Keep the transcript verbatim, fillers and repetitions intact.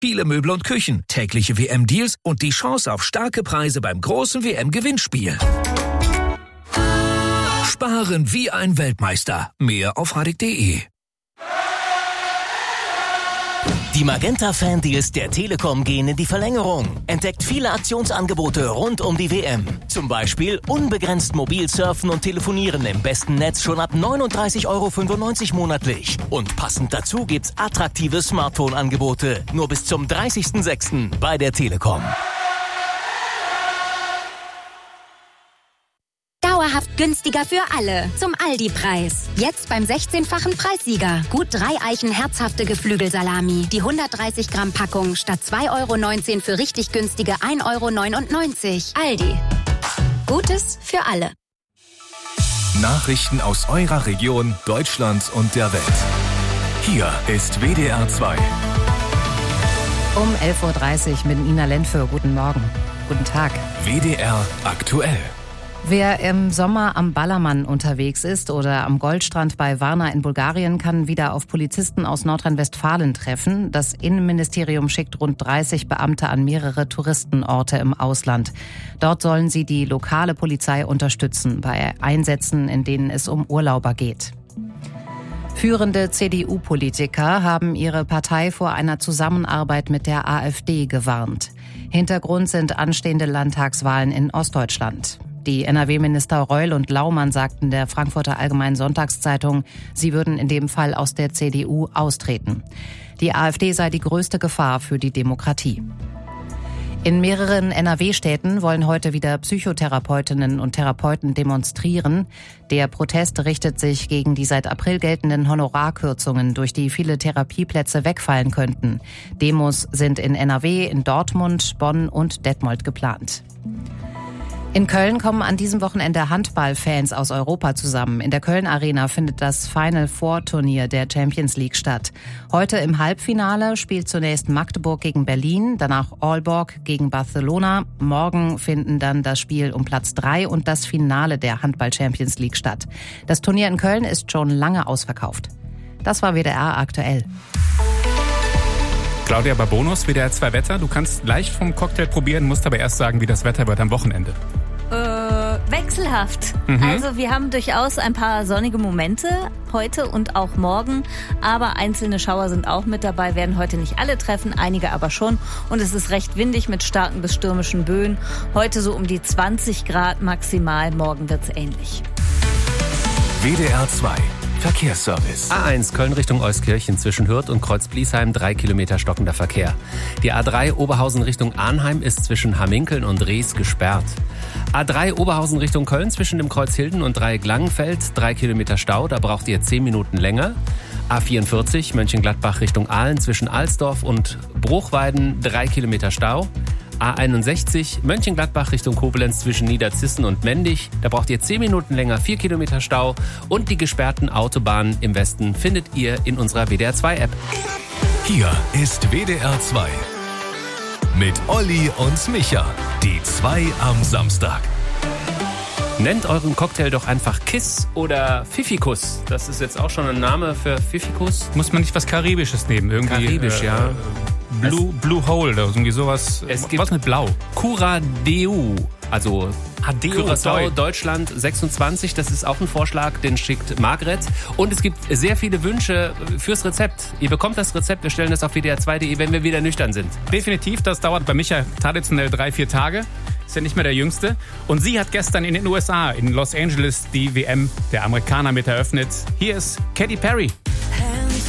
Viele Möbel und Küchen, tägliche W M-Deals und die Chance auf starke Preise beim großen W M-Gewinnspiel. Sparen wie ein Weltmeister. Mehr auf radek punkt de. Die Magenta-Fan-Deals der Telekom gehen in die Verlängerung. Entdeckt viele Aktionsangebote rund um die W M. Zum Beispiel unbegrenzt mobil surfen und telefonieren im besten Netz schon ab neununddreißig Euro fünfundneunzig monatlich. Und passend dazu gibt's attraktive Smartphone-Angebote. Nur bis zum dreißigsten sechsten bei der Telekom. Dauerhaft günstiger für alle. Zum Aldi-Preis. Jetzt beim sechzehnfachen Preissieger. Gut drei Eichen herzhafte Geflügelsalami. Die hundertdreißig Gramm Packung statt zwei Euro neunzehn für richtig günstige ein Euro neunundneunzig. Aldi. Gutes für alle. Nachrichten aus eurer Region, Deutschland und der Welt. Hier ist W D R zwei. Um elf Uhr dreißig mit Ina Lentföhr. Guten Morgen. Guten Tag. W D R aktuell. Wer im Sommer am Ballermann unterwegs ist oder am Goldstrand bei Varna in Bulgarien, kann wieder auf Polizisten aus Nordrhein-Westfalen treffen. Das Innenministerium schickt rund dreißig Beamte an mehrere Touristenorte im Ausland. Dort sollen sie die lokale Polizei unterstützen bei Einsätzen, in denen es um Urlauber geht. Führende C D U-Politiker haben ihre Partei vor einer Zusammenarbeit mit der AfD gewarnt. Hintergrund sind anstehende Landtagswahlen in Ostdeutschland. Die N R W-Minister Reul und Laumann sagten der Frankfurter Allgemeinen Sonntagszeitung, sie würden in dem Fall aus der C D U austreten. Die AfD sei die größte Gefahr für die Demokratie. In mehreren N R W-Städten wollen heute wieder Psychotherapeutinnen und Therapeuten demonstrieren. Der Protest richtet sich gegen die seit April geltenden Honorarkürzungen, durch die viele Therapieplätze wegfallen könnten. Demos sind in N R W, in Dortmund, Bonn und Detmold geplant. In Köln kommen an diesem Wochenende Handballfans aus Europa zusammen. In der Köln Arena findet das Final Four Turnier der Champions League statt. Heute im Halbfinale spielt zunächst Magdeburg gegen Berlin, danach Aalborg gegen Barcelona. Morgen finden dann das Spiel um Platz drei und das Finale der Handball Champions League statt. Das Turnier in Köln ist schon lange ausverkauft. Das war W D R aktuell. Claudia Babonus, W D R zwei Wetter. Du kannst leicht vom Cocktail probieren, musst aber erst sagen, wie das Wetter wird am Wochenende. Äh, wechselhaft. Mhm. Also wir haben durchaus ein paar sonnige Momente heute und auch morgen, aber einzelne Schauer sind auch mit dabei, werden heute nicht alle treffen, einige aber schon. Und es ist recht windig mit starken bis stürmischen Böen. Heute so um die zwanzig Grad maximal, morgen wird's ähnlich. W D R zwei Verkehrsservice. A eins Köln Richtung Euskirchen zwischen Hürth und Kreuzbliesheim, drei Kilometer stockender Verkehr. Die A drei Oberhausen Richtung Arnheim ist zwischen Hamminkeln und Rees gesperrt. A drei Oberhausen Richtung Köln zwischen dem Kreuz Hilden und Dreieck-Langenfeld, drei Kilometer Stau, da braucht ihr zehn Minuten länger. A vierundvierzig Mönchengladbach Richtung Aalen zwischen Alsdorf und Bruchweiden, drei Kilometer Stau. A einundsechzig Mönchengladbach Richtung Koblenz zwischen Niederzissen und Mendig. Da braucht ihr zehn Minuten länger, vier Kilometer Stau. Und die gesperrten Autobahnen im Westen findet ihr in unserer W D R zwei App. Hier ist W D R zwei. Mit Olli und Micha. Die zwei am Samstag. Nennt euren Cocktail doch einfach Kiss oder Fifikus. Das ist jetzt auch schon ein Name für Fifikus. Muss man nicht was Karibisches nehmen? Irgendwie, Karibisch, äh, ja. Blue, Blue Hole oder irgendwie sowas. Es gibt was mit Blau. Curadeu, also Curaçao, Deu- Deutschland sechsundzwanzig. Das ist auch ein Vorschlag, den schickt Margret. Und es gibt sehr viele Wünsche fürs Rezept. Ihr bekommt das Rezept, wir stellen das auf W D R zwei punkt de, wenn wir wieder nüchtern sind. Definitiv, das dauert bei Micha traditionell drei, vier Tage. Ist ja nicht mehr der Jüngste. Und sie hat gestern in den U S A, in Los Angeles, die W M der Amerikaner mit eröffnet. Hier ist Katy Perry.